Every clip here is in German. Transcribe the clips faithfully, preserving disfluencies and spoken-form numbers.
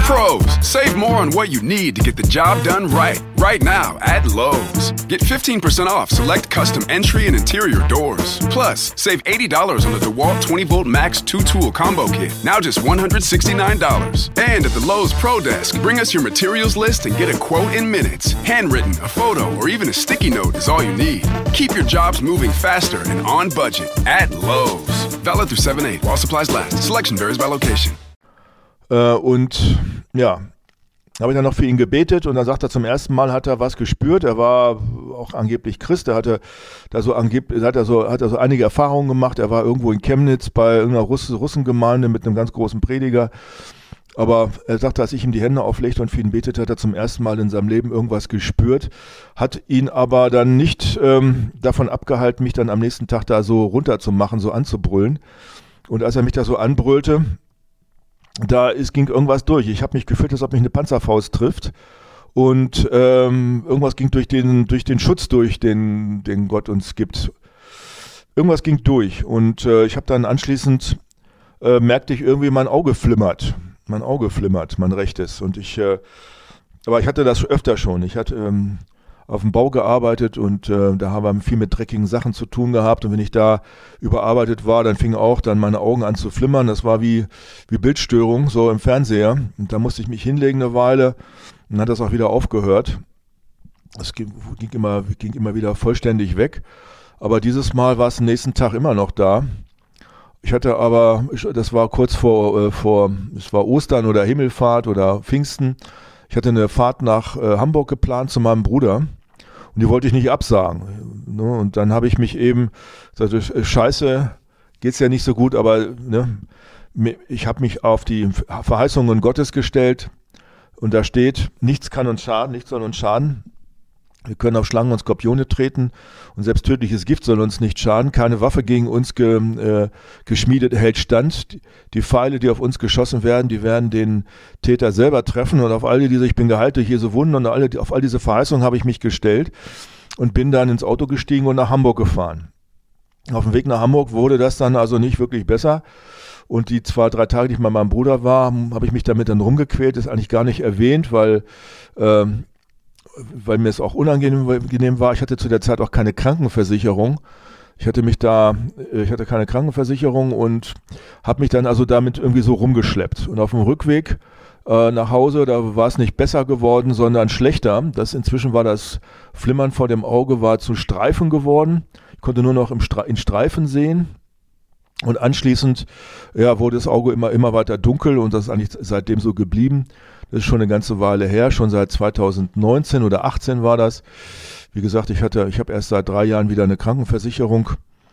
Pros, save more on what you need to get the job done right. Right now at Lowe's. Get fifteen percent off select custom entry and interior doors. Plus, save eighty dollars on the DeWalt twenty volt Max two tool combo kit. Now just one hundred sixty-nine dollars. And at the Lowe's Pro Desk, bring us your materials list and get a quote in minutes. Handwritten, a photo, or even a sticky note is all you need. Keep your jobs moving faster and on budget at Lowe's. Valid through seven eight while supplies last. Selection varies by location. Äh, und ja, habe ich dann noch für ihn gebetet und dann sagt er, zum ersten Mal hat er was gespürt. Er war auch angeblich Christ, er hatte da so angeblich, hat er so, hat er so einige Erfahrungen gemacht. Er war irgendwo in Chemnitz bei irgendeiner Russ- Russengemeinde mit einem ganz großen Prediger. Aber er sagte, als ich ihm die Hände auflegte und für ihn betete, hat er zum ersten Mal in seinem Leben irgendwas gespürt, hat ihn aber dann nicht ähm, davon abgehalten, mich dann am nächsten Tag da so runterzumachen, so anzubrüllen. Und als er mich da so anbrüllte, da ist, ging irgendwas durch. Ich habe mich gefühlt, als ob mich eine Panzerfaust trifft. Und ähm, irgendwas ging durch den, durch den Schutz durch, den, den Gott uns gibt. Irgendwas ging durch. Und äh, ich habe dann anschließend, äh, merkte ich irgendwie, mein Auge flimmert. Mein Auge flimmert, mein rechtes. Und ich, äh, aber ich hatte das öfter schon. Ich hatte ähm, auf dem Bau gearbeitet und äh, da haben wir viel mit dreckigen Sachen zu tun gehabt. Und wenn ich da überarbeitet war, dann fingen auch dann meine Augen an zu flimmern. Das war wie, wie Bildstörung, so im Fernseher. Und da musste ich mich hinlegen eine Weile und dann hat das auch wieder aufgehört. Es ging, ging, immer, ging immer wieder vollständig weg. Aber dieses Mal war es am nächsten Tag immer noch da. Ich hatte aber, das war kurz vor, äh, vor, es war Ostern oder Himmelfahrt oder Pfingsten. Ich hatte eine Fahrt nach äh, Hamburg geplant zu meinem Bruder und die wollte ich nicht absagen. Ne? Und dann habe ich mich eben gesagt, scheiße, geht's ja nicht so gut, aber ne, ich habe mich auf die Verheißungen Gottes gestellt und da steht, nichts kann uns schaden, nichts soll uns schaden. Wir können auf Schlangen und Skorpione treten und selbst tödliches Gift soll uns nicht schaden. Keine Waffe gegen uns ge, äh, geschmiedet hält stand. Die, die Pfeile, die auf uns geschossen werden, die werden den Täter selber treffen. Und auf all diese, ich bin geheilt durch Jesu Wunden und alle, auf all diese Verheißungen habe ich mich gestellt und bin dann ins Auto gestiegen und nach Hamburg gefahren. Auf dem Weg nach Hamburg wurde das dann also nicht wirklich besser. Und die zwei, drei Tage, die ich bei meinem Bruder war, habe ich mich damit dann rumgequält. Das ist eigentlich gar nicht erwähnt, weil... Ähm, weil mir es auch unangenehm war. Ich hatte zu der Zeit auch keine Krankenversicherung. Ich hatte mich da, ich hatte keine Krankenversicherung und habe mich dann also damit irgendwie so rumgeschleppt. Und auf dem Rückweg äh, nach Hause, da war es nicht besser geworden, sondern schlechter. Das inzwischen war das Flimmern vor dem Auge war zu Streifen geworden. Ich konnte nur noch im Stre- in Streifen sehen. Und anschließend ja, wurde das Auge immer, immer weiter dunkel und das ist eigentlich seitdem so geblieben. Das ist schon eine ganze Weile her, schon seit zweitausendneunzehn oder achtzehn war das. Wie gesagt, ich hatte, ich habe erst seit drei Jahren wieder eine Krankenversicherung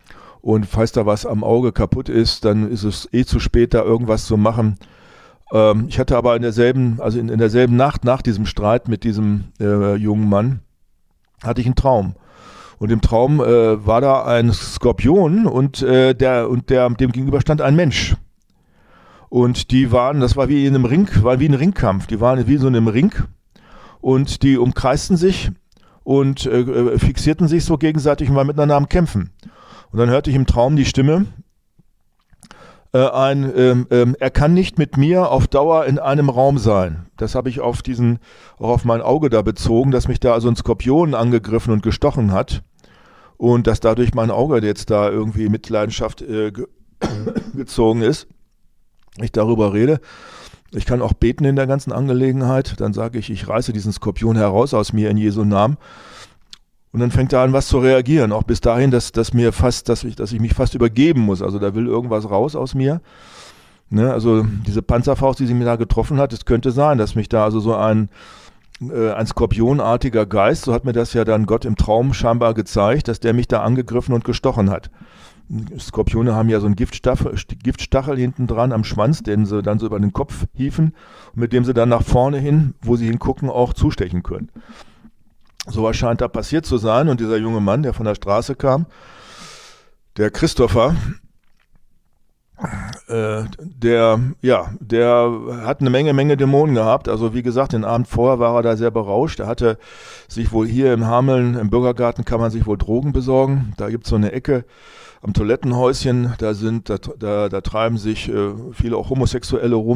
und falls da was am Auge kaputt ist, dann ist es eh zu spät, da irgendwas zu machen. Ähm, ich hatte aber in derselben, also in, in derselben Nacht nach diesem Streit mit diesem äh, jungen Mann, hatte ich einen Traum. Und im Traum äh, war da ein Skorpion und, äh, der, und der, dem gegenüber stand ein Mensch. Und die waren, das war wie in einem Ring, war wie ein Ringkampf. Die waren wie so in einem Ring und die umkreisten sich und äh, fixierten sich so gegenseitig und waren miteinander am Kämpfen. Und dann hörte ich im Traum die Stimme, äh, ein, ähm, ähm, er kann nicht mit mir auf Dauer in einem Raum sein. Das habe ich auf diesen, auch auf mein Auge da bezogen, dass mich da also ein Skorpion angegriffen und gestochen hat. Und dass dadurch mein Auge jetzt da irgendwie mit Leidenschaft äh, ge- gezogen ist. Ich darüber rede. Ich kann auch beten in der ganzen Angelegenheit. Dann sage ich, ich reiße diesen Skorpion heraus aus mir in Jesu Namen. Und dann fängt er an, was zu reagieren. Auch bis dahin, dass, dass mir fast, dass ich, dass ich mich fast übergeben muss. Also da will irgendwas raus aus mir. Ne? Also diese Panzerfaust, die sie mir da getroffen hat, es könnte sein, dass mich da also so ein ein skorpionartiger Geist, so hat mir das ja dann Gott im Traum scheinbar gezeigt, dass der mich da angegriffen und gestochen hat. Skorpione haben ja so einen Giftstachel, Giftstachel hinten dran am Schwanz, den sie dann so über den Kopf hieven und mit dem sie dann nach vorne hin, wo sie hingucken, auch zustechen können. So was scheint da passiert zu sein und dieser junge Mann, der von der Straße kam, der Christopher, Äh, der, ja, der hat eine Menge, Menge Dämonen gehabt. Also wie gesagt, den Abend vorher war er da sehr berauscht. Er hatte sich wohl hier im Hameln, im Bürgergarten kann man sich wohl Drogen besorgen. Da gibt es so eine Ecke am Toilettenhäuschen, da sind, da, da, da treiben sich äh, viele auch Homosexuelle rum.